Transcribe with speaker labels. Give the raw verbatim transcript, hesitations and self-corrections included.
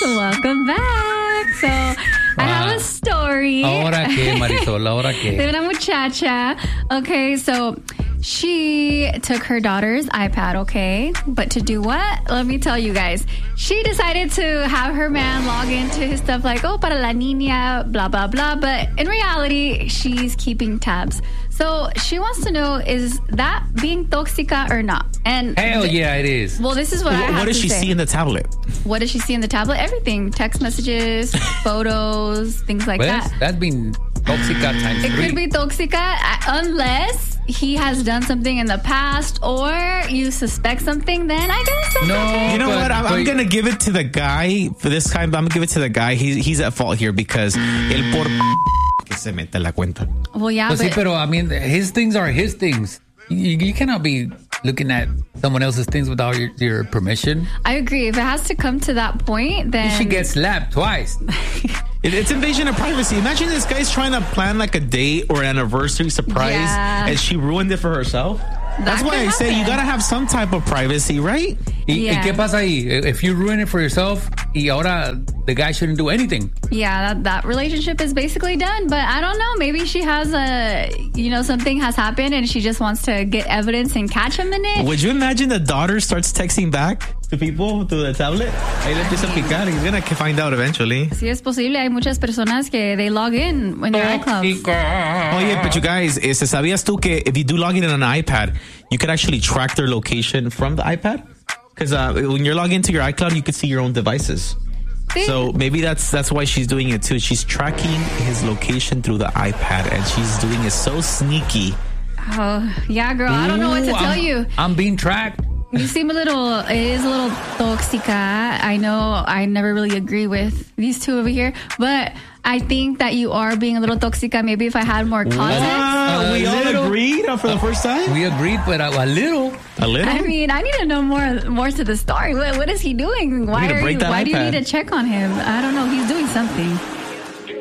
Speaker 1: Welcome back. So, wow. I have a story.
Speaker 2: Ahora qué, Marisol, ahora qué.
Speaker 1: De una muchacha. Okay, so she took her daughter's iPad, okay? But to do what? Let me tell you guys. She decided to have her man log into his stuff like, oh, para la niña, blah, blah, blah. But in reality, she's keeping tabs. So she wants to know, is that being tóxica or not? And
Speaker 2: hell
Speaker 1: th-
Speaker 2: yeah, it is.
Speaker 1: Well, this is what I have
Speaker 3: What does
Speaker 1: to
Speaker 3: she
Speaker 1: say.
Speaker 3: see in the tablet?
Speaker 1: What does she see in the tablet? Everything. Text messages, photos, things like
Speaker 2: Well,
Speaker 1: that.
Speaker 2: that's, that's been tóxica times
Speaker 1: It
Speaker 2: three.
Speaker 1: could be tóxica unless he has done something in the past or you suspect something, then I guess that's
Speaker 2: No.
Speaker 1: okay.
Speaker 3: You know
Speaker 2: but,
Speaker 3: what? I'm, I'm
Speaker 2: but,
Speaker 3: going to give it to the guy for this time. I'm going to give it to the guy. He's, he's at fault here because el por que se mete la cuenta.
Speaker 1: Well, yeah,
Speaker 2: Pues sí,
Speaker 1: but
Speaker 2: pero I mean, his things are his things. You, you cannot be looking at someone else's things without your, your permission.
Speaker 1: I agree. If it has to come to that point, then
Speaker 2: You should get slapped twice.
Speaker 3: It, it's invasion of privacy. Imagine this guy's trying to plan like a date or an anniversary surprise
Speaker 1: Yeah.
Speaker 3: and she ruined it for herself. That's
Speaker 1: That
Speaker 3: why
Speaker 1: could
Speaker 3: I say you
Speaker 1: happen.
Speaker 3: gotta have some type of privacy, right?
Speaker 2: ¿Y,
Speaker 1: Yeah.
Speaker 2: ¿Y qué pasa ahí? If you ruin it for yourself, y ahora the guy shouldn't do anything.
Speaker 1: yeah, that, that relationship is basically done. But I don't know. Maybe she has a, you know, something has happened and she just wants to get evidence and catch him in it.
Speaker 3: Would you imagine the daughter starts texting back to people through the tablet? Ahí le empieza a picar. He's gonna find out eventually.
Speaker 1: Sí, es posible. Hay muchas personas que they log in when they're iCloud.
Speaker 3: Oh yeah, but you guys, este, ¿sabías tú que if you do log in on an iPad, you could actually track their location from the iPad? Because uh, when you're logged into your iCloud, you could see your own devices.
Speaker 1: Sí.
Speaker 3: So maybe that's that's why she's doing it too. She's tracking his location through the iPad, and she's doing it so sneaky.
Speaker 1: Oh, yeah, girl. I don't know what to
Speaker 2: Ooh,
Speaker 1: tell
Speaker 2: I'm,
Speaker 1: you.
Speaker 2: I'm being tracked.
Speaker 1: You seem a little, it is a little tóxica. I know I never really agree with these two over here, but I think that you are being a little tóxica. Maybe if I had more context.
Speaker 3: Wow,
Speaker 2: A
Speaker 3: we
Speaker 2: little.
Speaker 3: all agreed for the first time?
Speaker 2: We agreed, but a, a little.
Speaker 3: A little?
Speaker 1: I mean, I need to know more more to the story. What, what is he doing? Why
Speaker 3: need to
Speaker 1: are
Speaker 3: break
Speaker 1: you?
Speaker 3: that
Speaker 1: Why do you
Speaker 3: iPad.
Speaker 1: need to check on him? I don't know. He's doing something.